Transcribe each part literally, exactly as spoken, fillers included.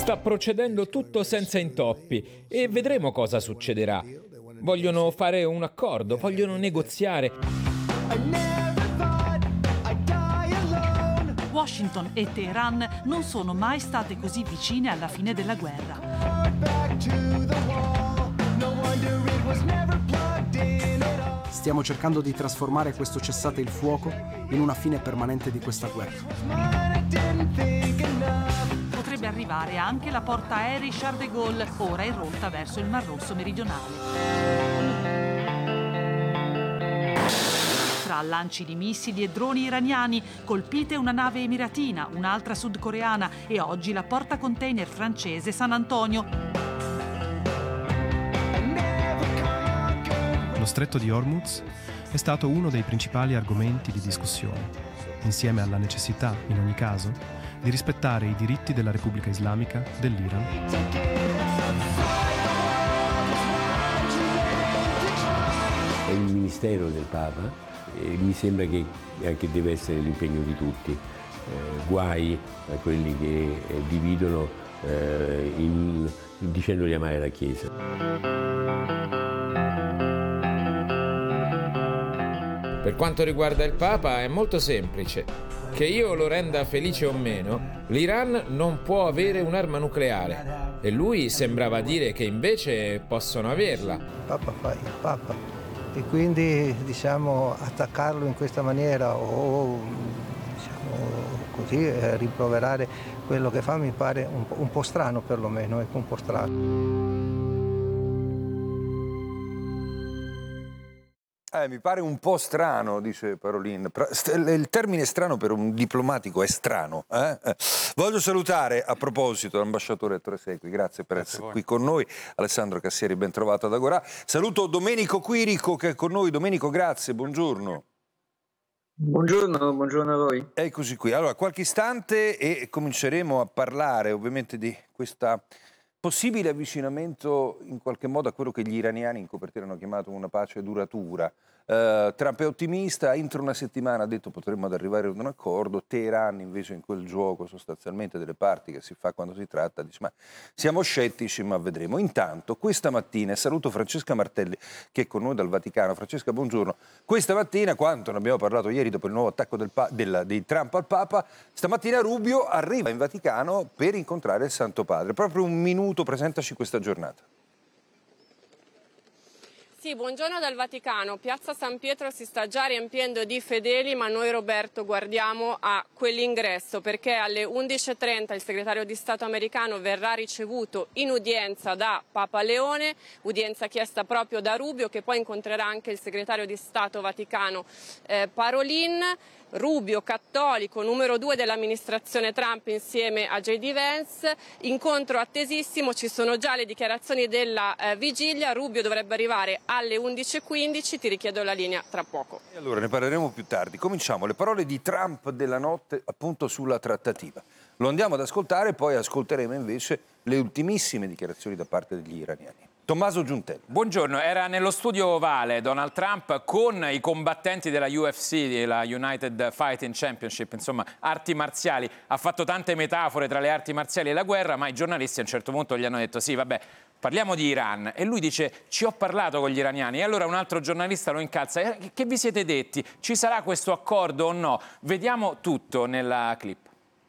Sta procedendo tutto senza intoppi e vedremo cosa succederà. Vogliono fare un accordo, vogliono negoziare. Washington e Teheran non sono mai state così vicine alla fine della guerra. Stiamo cercando di trasformare questo cessate il fuoco in una fine permanente di questa guerra. Potrebbe arrivare anche la porta aerei Charles de Gaulle, ora in rotta verso il Mar Rosso meridionale. Tra lanci di missili e droni iraniani, colpite una nave emiratina, un'altra sudcoreana e oggi la portacontainer francese San Antonio. Lo stretto di Hormuz è stato uno dei principali argomenti di discussione, insieme alla necessità, in ogni caso, di rispettare i diritti della Repubblica Islamica dell'Iran. È il ministero del Papa e mi sembra che, che deve essere l'impegno di tutti. Eh, guai a quelli che eh, dividono eh, in, dicendo di amare la Chiesa. Per quanto riguarda il Papa è molto semplice. Che io lo renda felice o meno, l'Iran non può avere un'arma nucleare e lui sembrava dire che invece possono averla. Il Papa fa il Papa e quindi diciamo attaccarlo in questa maniera o diciamo così eh, rimproverare quello che fa mi pare un po', un po' strano, perlomeno, ecco, un po' strano. Eh, mi pare un po' strano, dice Parolin. Il termine strano per un diplomatico è strano. Eh? Eh. Voglio salutare a proposito l'ambasciatore Ettore Secchi, grazie per grazie essere qui con noi. Alessandro Cassieri, ben trovato ad Agorà. Saluto Domenico Quirico che è con noi. Domenico, grazie, buongiorno. Buongiorno, buongiorno a voi. Eccoci qui. Allora, qualche istante e cominceremo a parlare ovviamente di questa possibile avvicinamento in qualche modo a quello che gli iraniani in copertina hanno chiamato una pace duratura. Uh, Trump è ottimista, entro una settimana ha detto potremmo arrivare ad un accordo. Teheran invece in quel gioco sostanzialmente delle parti che si fa quando si tratta dice ma siamo scettici ma vedremo. Intanto questa mattina, e saluto Francesca Martelli che è con noi dal Vaticano. Francesca, buongiorno. Questa mattina, quanto ne abbiamo parlato ieri dopo il nuovo attacco del pa- della, di Trump al Papa, stamattina Rubio arriva in Vaticano per incontrare il Santo Padre. Proprio un minuto, presentaci questa giornata. Sì, buongiorno dal Vaticano. Piazza San Pietro si sta già riempiendo di fedeli, ma noi, Roberto, guardiamo a quell'ingresso perché alle undici e trenta il segretario di Stato americano verrà ricevuto in udienza da Papa Leone, udienza chiesta proprio da Rubio, che poi incontrerà anche il segretario di Stato Vaticano eh, Parolin. Rubio, cattolico, numero due dell'amministrazione Trump insieme a J D Vance, incontro attesissimo, ci sono già le dichiarazioni della eh, vigilia. Rubio dovrebbe arrivare alle undici e quindici, ti richiedo la linea tra poco. E allora ne parleremo più tardi. Cominciamo le parole di Trump della notte appunto sulla trattativa. Lo andiamo ad ascoltare, poi ascolteremo invece le ultimissime dichiarazioni da parte degli iraniani. Tommaso Giuntello. Buongiorno, era nello studio ovale Donald Trump con i combattenti della U F C, della United Fighting Championship, insomma arti marziali. Ha fatto tante metafore tra le arti marziali e la guerra, ma i giornalisti a un certo punto gli hanno detto sì, vabbè, parliamo di Iran. E lui dice ci ho parlato con gli iraniani. E allora un altro giornalista lo incalza. Che vi siete detti? Ci sarà questo accordo o no? Vediamo tutto nella clip.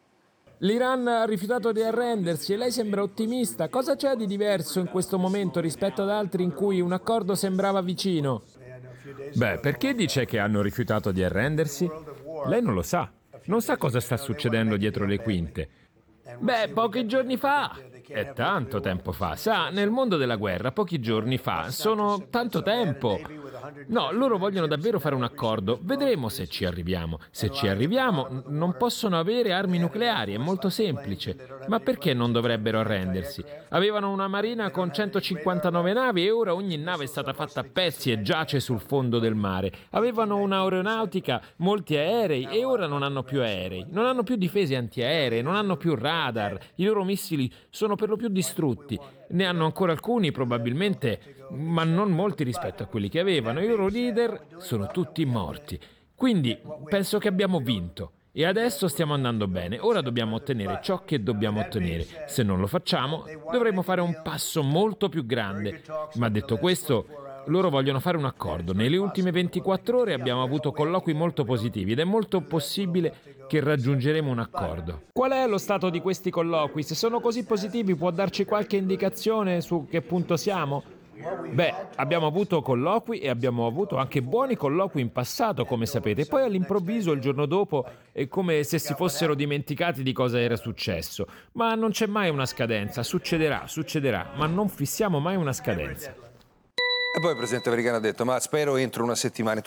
L'Iran ha rifiutato di arrendersi e lei sembra ottimista. Cosa c'è di diverso in questo momento rispetto ad altri in cui un accordo sembrava vicino? Beh, perché dice che hanno rifiutato di arrendersi? Lei non lo sa. Non sa cosa sta succedendo dietro le quinte. Beh, pochi giorni fa. È tanto tempo fa. Sa, nel mondo della guerra, pochi giorni fa sono tanto tempo. No, loro vogliono davvero fare un accordo. Vedremo se ci arriviamo. Se ci arriviamo, non possono avere armi nucleari, è molto semplice. Ma perché non dovrebbero arrendersi? Avevano una marina con centocinquantanove navi e ora ogni nave è stata fatta a pezzi e giace sul fondo del mare. Avevano un'aeronautica, molti aerei e ora non hanno più aerei. Non hanno più difese antiaeree, non hanno più radar. I loro missili sono per lo più distrutti. Ne hanno ancora alcuni probabilmente, ma non molti rispetto a quelli che avevano. I loro leader sono tutti morti. Quindi penso che abbiamo vinto. E adesso stiamo andando bene, ora dobbiamo ottenere ciò che dobbiamo ottenere. Se non lo facciamo, dovremo fare un passo molto più grande. Ma detto questo, loro vogliono fare un accordo. Nelle ultime ventiquattro ore abbiamo avuto colloqui molto positivi ed è molto possibile che raggiungeremo un accordo. Qual è lo stato di questi colloqui? Se sono così positivi, può darci qualche indicazione su che punto siamo? Beh, abbiamo avuto colloqui e abbiamo avuto anche buoni colloqui in passato, come sapete. Poi all'improvviso, il giorno dopo, è come se si fossero dimenticati di cosa era successo. Ma non c'è mai una scadenza. Succederà, succederà, ma non fissiamo mai una scadenza. E poi il presidente americano ha detto, ma spero entro una settimana.